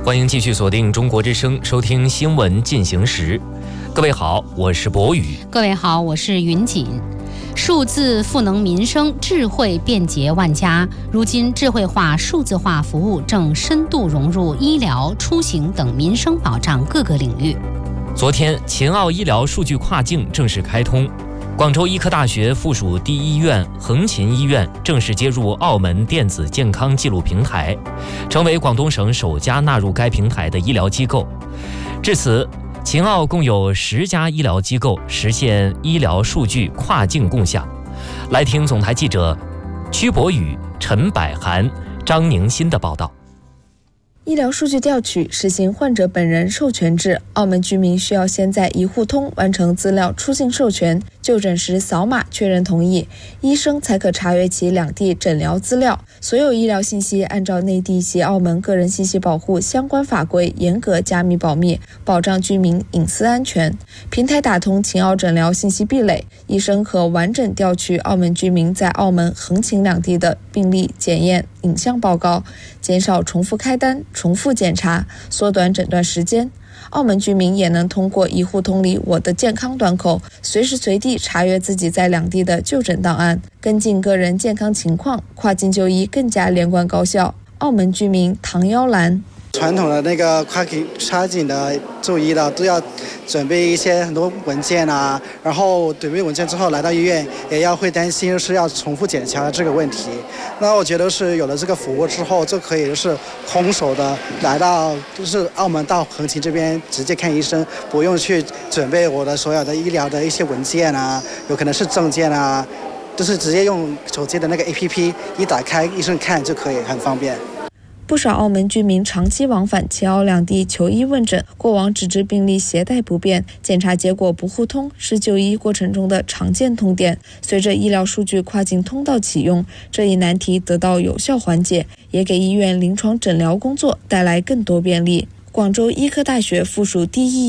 欢迎继续锁定中国之声，收听新闻进行时。各位好，我是博宇。 各位好，我是云锦。数字赋能民生，智慧便捷万家。如今，智慧化、数字化服务正深度融入医疗、出行等民生保障各个领域。 昨天，秦澳医疗数据跨境正式开通。广州医科大学附属第一医院横琴医院正式接入澳门电子健康记录平台，成为广东省首家纳入该平台的医疗机构。至此，秦澳共有10家医疗机构实现医疗数据跨境共享。来听总台记者曲博宇、陈百涵、张宁新的报道。 医疗数据调取实行患者本人授权制，澳门居民需要先在医护通完成资料出境授权，就诊时扫码确认同意，医生才可查阅其两地诊疗资料。所有医疗信息按照内地及澳门个人信息保护相关法规严格加密保密，保障居民隐私安全。平台打通秦澳诊疗信息壁垒，医生可完整调取澳门居民在澳门横琴两地的病历检验影像报告，减少重复开单、重复检查，缩短诊断时间。澳门居民也能通过医护通里我的健康端口，随时随地查阅自己在两地的就诊档案，跟进个人健康情况，跨境就医更加连贯高效。澳门居民唐妖兰： 传统的那个跨境的就医的都要准备一些很多文件啊，然后准备文件之后来到医院也要会担心是要重复检查这个问题。那我觉得是有了这个服务之后，就可以就是空手的来到就是澳门到横琴这边直接看医生，不用去准备我的所有的医疗的一些文件啊，有可能是证件啊，就是直接用手机的那个 APP 一打开医生看就可以，很方便。 不少澳门居民长期往返秦澳两地求医问诊，过往纸质病历携带不便，检查结果不互通是就医过程中的常见痛点。随着医疗数据跨境通道启用，这一难题得到有效缓解，也给医院临床诊疗工作带来更多便利。广州医科大学附属第一